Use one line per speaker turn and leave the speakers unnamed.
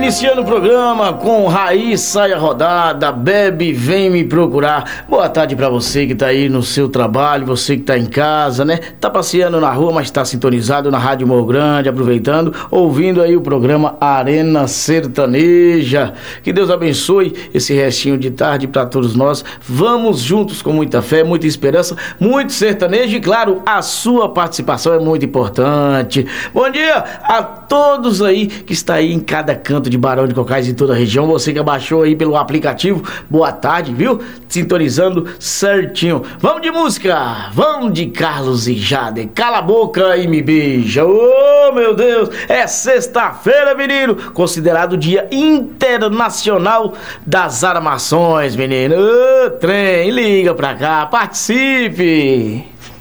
iniciando o programa com Raiz Saia Rodada, Bebe Vem Me Procurar. Boa tarde pra você que tá aí no seu trabalho, você que tá em casa, né? Tá passeando na rua, mas tá sintonizado na Rádio Morro Grande, aproveitando, ouvindo aí o programa Arena Sertaneja. Que Deus abençoe esse restinho de tarde pra todos nós. Vamos juntos com muita fé, muita esperança, muito sertanejo e, claro, a sua participação é muito importante. Bom dia a todos aí que está aí em cada canto de Barão de Cocais, em toda a região. Você que abaixou aí pelo aplicativo, boa tarde, viu? Sintonizando certinho. Vamos de música, vamos de Carlos e Jade. Cala a boca e me beija. Oh, meu Deus, é sexta-feira, menino, considerado Dia Internacional das Armações, menino. Ô, trem, liga pra cá, participe.